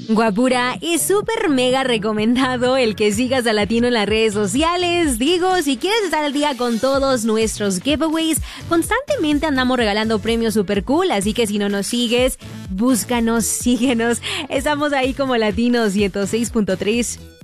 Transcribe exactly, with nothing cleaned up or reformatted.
Guapura, es súper mega recomendado el que sigas a Latino en las redes sociales. Digo, si quieres estar al día con todos nuestros giveaways, constantemente andamos regalando premios super cool, así que si no nos sigues, búscanos, síguenos. Estamos ahí como Latino ciento seis punto tres.